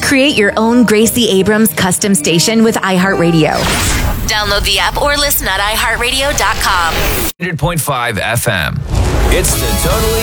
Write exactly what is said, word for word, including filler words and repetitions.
Create your own Gracie Abrams custom station with iHeartRadio. Download the app or listen at i heart radio dot com. one hundred point five F M. It's the Totally